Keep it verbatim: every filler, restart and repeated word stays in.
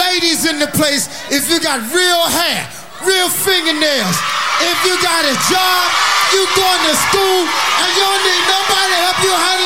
ladies in the place, if you got real hair, real fingernails, if you got a job, you going to school, and you don't need nobody to help you handle